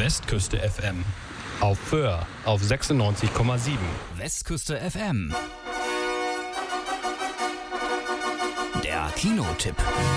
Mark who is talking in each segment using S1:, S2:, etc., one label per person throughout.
S1: Westküste FM. Auf Föhr auf 96,7.
S2: Westküste FM. Der Kinotipp.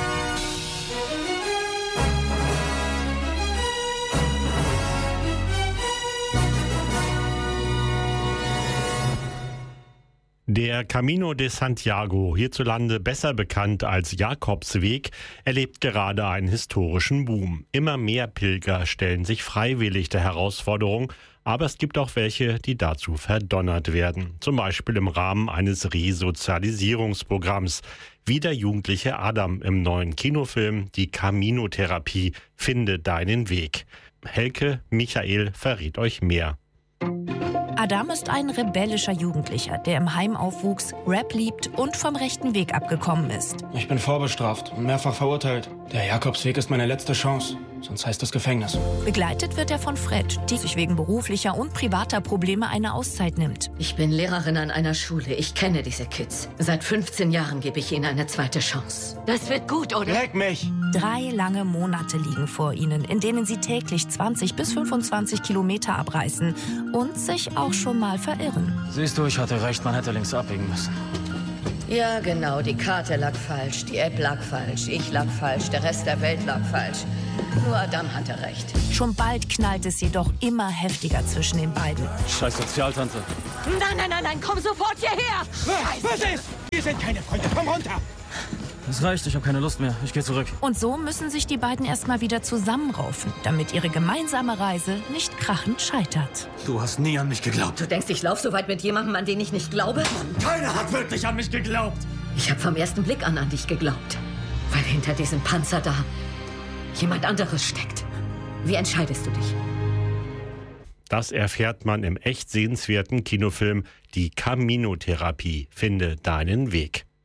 S3: Der Camino de Santiago, hierzulande besser bekannt als Jakobsweg, erlebt gerade einen historischen Boom. Immer mehr Pilger stellen sich freiwillig der Herausforderung, aber es gibt auch welche, die dazu verdonnert werden. Zum Beispiel im Rahmen eines Resozialisierungsprogramms, wie der jugendliche Adam im neuen Kinofilm Die Camino-Therapie – Finde deinen Weg. Helke Michael verrät euch mehr.
S4: Adam ist ein rebellischer Jugendlicher, der im Heim aufwuchs, Rap liebt und vom rechten Weg abgekommen ist.
S5: Ich bin vorbestraft und mehrfach verurteilt. Der Jakobsweg ist meine letzte Chance, sonst heißt es Gefängnis.
S4: Begleitet wird er von Fred, die sich wegen beruflicher und privater Probleme eine Auszeit nimmt.
S6: Ich bin Lehrerin an einer Schule. Ich kenne diese Kids. Seit 15 Jahren gebe ich ihnen eine zweite Chance. Das wird gut, oder?
S5: Leck mich!
S4: 3 lange Monate liegen vor ihnen, in denen sie täglich 20 bis 25 Kilometer abreißen und sich auch schon mal verirren.
S5: Siehst du, ich hatte recht, man hätte links abbiegen müssen.
S6: Ja, genau. Die Karte lag falsch, die App lag falsch, ich lag falsch, der Rest der Welt lag falsch. Nur Adam hatte recht.
S4: Schon bald knallt es jedoch immer heftiger zwischen den beiden.
S5: Scheiß Sozialtante.
S6: Nein, komm sofort hierher!
S5: Was ist? Wir sind keine Freunde, komm runter!
S7: Es reicht, ich habe keine Lust mehr. Ich gehe zurück.
S4: Und so müssen sich die beiden erstmal wieder zusammenraufen, damit ihre gemeinsame Reise nicht krachend scheitert.
S5: Du hast nie an mich geglaubt.
S6: Du denkst, ich laufe so weit mit jemandem, an den ich nicht glaube?
S5: Keiner hat wirklich an mich geglaubt.
S6: Ich habe vom ersten Blick an dich geglaubt. Weil hinter diesem Panzer da jemand anderes steckt. Wie entscheidest du dich?
S3: Das erfährt man im echt sehenswerten Kinofilm Die Camino-Therapie – Finde deinen Weg.